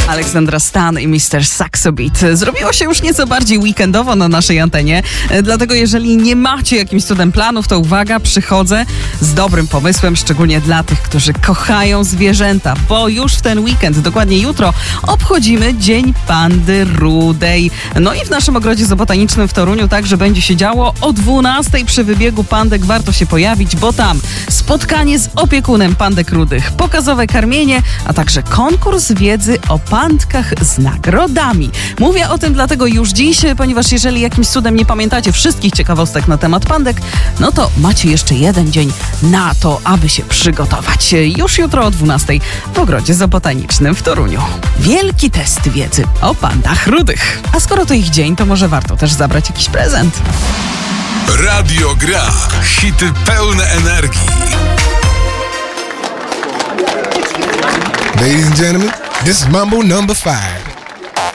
Aleksandra Stan i Mr. Saxo Beat. Zrobiło się już nieco bardziej weekendowo na naszej antenie, dlatego jeżeli nie macie jakimś cudem planów, to uwaga, przychodzę z dobrym pomysłem, szczególnie dla tych, którzy kochają zwierzęta, bo już w ten weekend, dokładnie jutro, obchodzimy Dzień Pandy Rudej. No i w naszym ogrodzie zoobotanicznym w Toruniu także będzie się działo. O 12:00 przy wybiegu pandek warto się pojawić, bo tam spotkanie z opiekunem pandek rudych, pokazowe karmienie, a także konkurs wiedzy o pandkach z nagrodami. Mówię o tym dlatego już dziś, ponieważ jeżeli jakimś cudem nie pamiętacie wszystkich ciekawostek na temat pandek, no to macie jeszcze jeden dzień na to, aby się przygotować. Już jutro o 12:00 w ogrodzie zoobotanicznym w Toruniu. Wielki test wiedzy o pandach rudych. A skoro to ich dzień, to może warto też zabrać jakiś prezent. Radio Gra. Hity pełne energii. Ladies and gentlemen, this is Mambo number 5.